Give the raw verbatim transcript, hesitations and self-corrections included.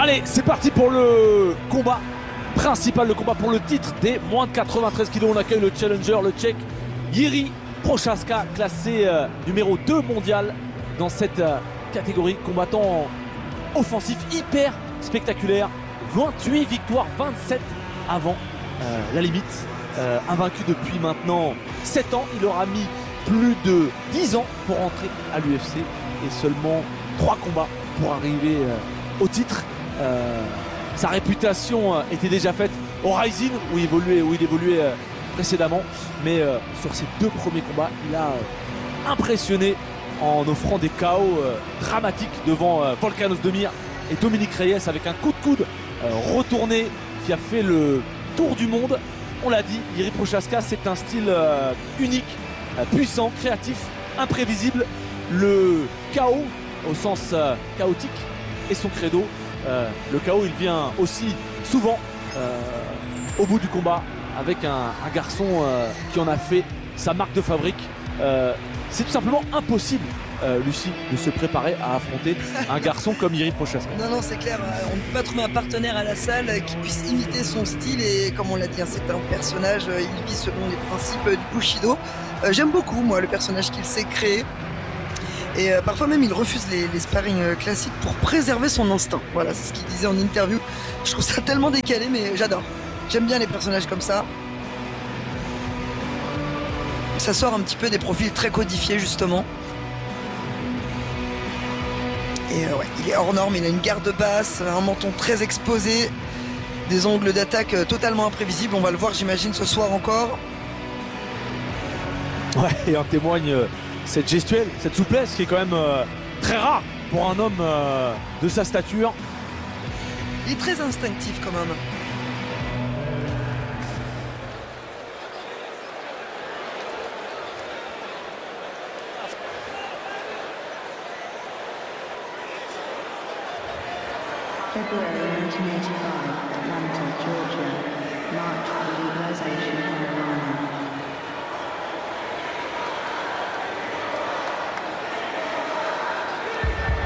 Allez, c'est parti pour le combat principal, le combat pour le titre des moins de quatre-vingt-treize kilos. On accueille le challenger, le tchèque Jiří Procházka, classé euh, numéro deux mondial dans cette euh, catégorie. Combattant offensif hyper spectaculaire. vingt-huit victoires, vingt-sept avant euh, la limite. Euh, invaincu depuis maintenant sept ans. Il aura mis plus de dix ans pour entrer à l'U F C et seulement trois combats pour arriver euh, au titre. Euh, sa réputation euh, était déjà faite au Rising où il évoluait, où il évoluait euh, précédemment, mais euh, sur ses deux premiers combats il a euh, impressionné en offrant des K O euh, dramatiques devant euh, Volkan Ozdemir et Dominique Reyes avec un coup de coude euh, retourné qui a fait le tour du monde. On l'a dit, Jiří Procházka, c'est un style euh, unique, euh, puissant, créatif, imprévisible. Le K O au sens euh, chaotique est son credo. Euh, le K O il vient aussi souvent euh, au bout du combat avec un, un garçon euh, qui en a fait sa marque de fabrique. Euh, c'est tout simplement impossible, euh, Lucie, de se préparer à affronter un garçon comme Jiří Procházka. Non, non, c'est clair, on ne peut pas trouver un partenaire à la salle qui puisse imiter son style et comme on l'a dit, c'est un personnage, il vit selon les principes du Bushido. Euh, J'aime beaucoup, moi, le personnage qu'il s'est créé. Et euh, parfois même il refuse les, les sparring euh, classiques pour préserver son instinct. Voilà, c'est ce qu'il disait en interview. Je trouve ça tellement décalé, mais j'adore. J'aime bien les personnages comme ça. Ça sort un petit peu des profils très codifiés justement. Et euh, ouais, il est hors norme, il a une garde basse, un menton très exposé, des angles d'attaque euh, totalement imprévisibles. On va le voir, j'imagine, ce soir encore. Ouais, et en témoigne euh, cette gestuelle, cette souplesse qui est quand même euh, très rare pour un homme euh, de sa stature. Il est très instinctif quand même. February nineteen eighty-five, Atlanta, Georgia. March for the legalization